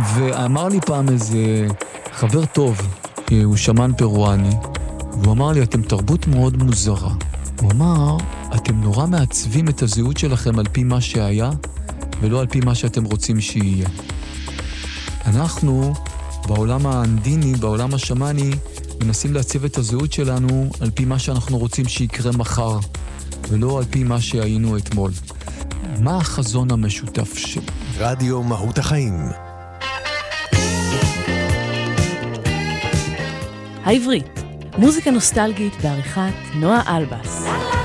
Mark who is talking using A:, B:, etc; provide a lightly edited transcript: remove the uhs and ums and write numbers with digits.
A: ואמר לי פעם איזה חבר טוב, הוא שמן פרואני, והוא אמר לי, אתם תרבות מאוד מוזרה. הוא אמר, אתם נורא מעצבים את הזהות שלכם על פי מה שהיה, ולא על פי מה שאתם רוצים שיהיה. אנחנו, בעולם האנדיני, בעולם השמני, מנסים להציב את הזהות שלנו על פי מה שאנחנו רוצים שיקרה מחר, ולא על פי מה שהיינו אתמול. מה החזון המשותף של
B: רדיו מהות החיים?
C: העברית, מוזיקה נוסטלגית בעריכת נועה אלבס.